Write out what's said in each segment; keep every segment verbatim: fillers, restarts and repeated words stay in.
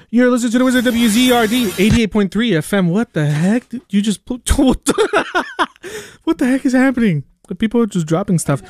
You're listening to the Wizard W Z R D eighty-eight point three F M. What the heck? Did you just put, what, the, what the heck is happening? The people are just dropping stuff.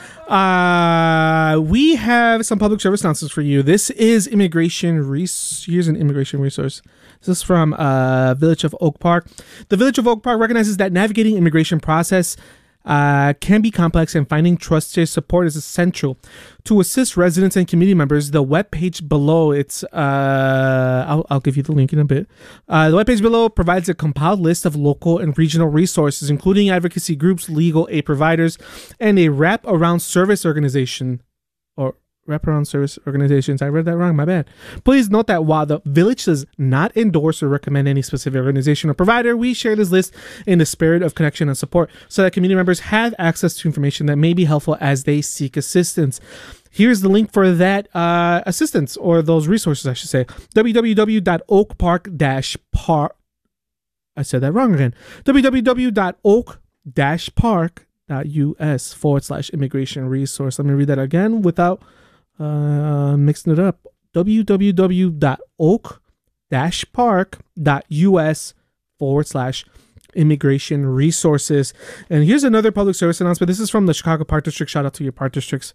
Uh, we have some public service announcements for you. This is immigration. Res- here's an immigration resource. This is from uh, Village of Oak Park. The Village of Oak Park recognizes that navigating immigration process uh, can be complex, and finding trusted support is essential. To assist residents and community members, the webpage below, it's, uh, I'll, I'll give you the link in a bit. Uh, the webpage below provides a compiled list of local and regional resources, including advocacy groups, legal aid providers, and a wrap-around service organization, or wraparound service organizations. I read that wrong. My bad. Please note that while the village does not endorse or recommend any specific organization or provider, we share this list in the spirit of connection and support so that community members have access to information that may be helpful as they seek assistance. Here's the link for that uh, assistance, or those resources, I should say. w w w dot oak park dash park. I said that wrong again. w w w dot oak dash park dot u s forward slash immigration resource. Let me read that again without Uh, mixing it up. w w w dot oak dash park dot u s forward slash immigration resources. And here's another public service announcement. This is from the Chicago Park District. Shout out to your Park Districts.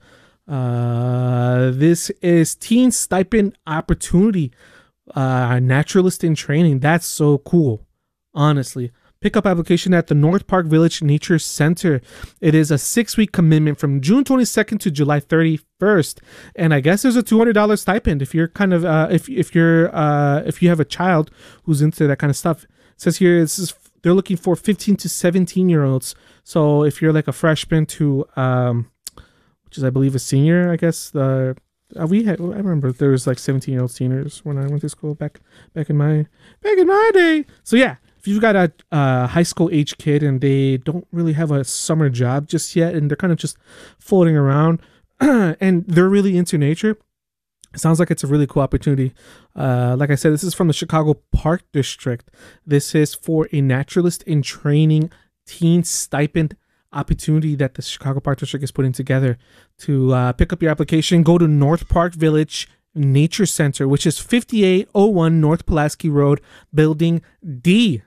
Uh, this is Teen Stipend Opportunity, uh, Naturalist in Training. That's so cool, honestly. Pickup application at the North Park Village Nature Center. It is a six-week commitment from June twenty-second to July thirty-first, and I guess there's a two hundred dollars stipend if you're kind of uh, if if you're uh, if you have a child who's into that kind of stuff. It says here this is they're looking for fifteen to seventeen year olds. So if you're like a freshman to um, which is I believe a senior, I guess the. Uh, we had, I remember there was like seventeen year old seniors when I went to school back back in my back in my day. So yeah. If you've got a uh, high school age kid and they don't really have a summer job just yet, and they're kind of just floating around and they're really into nature, it sounds like it's a really cool opportunity. Uh, like I said, this is from the Chicago Park District. This is for a naturalist in training teen stipend opportunity that the Chicago Park District is putting together. To uh, pick up your application, go to North Park Village Nature Center, which is fifty-eight oh one North Pulaski Road, Building D.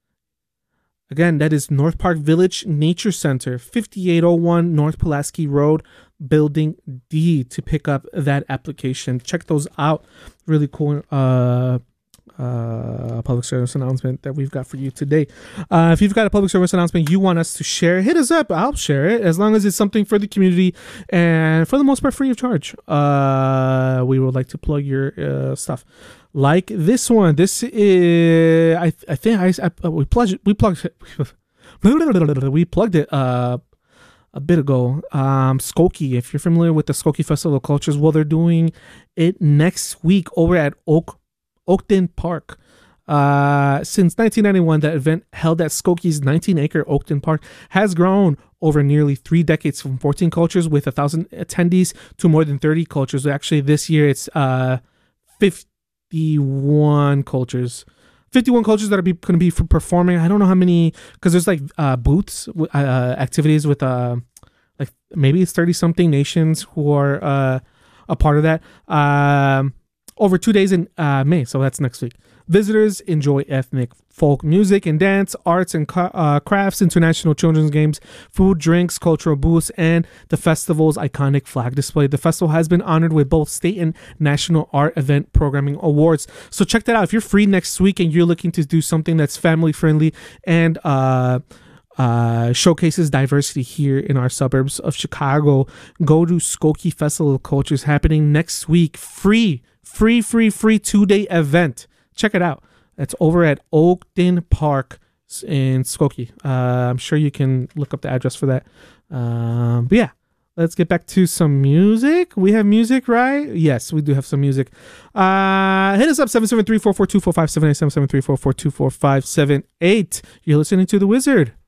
Again, that is North Park Village Nature Center, fifty-eight oh one North Pulaski Road, Building D, to pick up that application. Check those out. Really cool uh, uh, public service announcement that we've got for you today. Uh, if you've got a public service announcement you want us to share, hit us up. I'll share it as long as it's something for the community and for the most part free of charge. Uh, we would like to plug your uh, stuff. Like this one. This is I I think I, I we plugged we plugged it we plugged it uh a bit ago. Um, Skokie. If you're familiar with the Skokie Festival of Cultures, well, they're doing it next week over at Oak Oakton Park. Uh, since nineteen ninety-one, the event held at Skokie's nineteen acre Oakton Park has grown over nearly three decades from fourteen cultures with a thousand attendees to more than thirty cultures. Actually, this year it's uh fifty-one cultures. fifty-one cultures that are going to be performing. I don't know how many, because there's like uh, booths, uh, activities with uh, like maybe it's thirty something nations who are uh, a part of that. Um, over two days in uh, May, so that's next week. Visitors enjoy ethnic folk music and dance, arts and uh, crafts, international children's games, food, drinks, cultural booths, and the festival's iconic flag display. The festival has been honored with both state and national art event programming awards. So check that out. If you're free next week and you're looking to do something that's family friendly and uh, uh, showcases diversity here in our suburbs of Chicago, go to Skokie Festival of Cultures happening next week. Free, free, free, free two-day event. Check it out. It's over at Oakton Park in Skokie. Uh, I'm sure you can look up the address for that. Um, but yeah, let's get back to some music. We have music, right? Yes, we do have some music. Uh, hit us up, seven seven three, four four two, four five seven eight, seven seven three, four four two, four five seven eight. You're listening to The Wizard.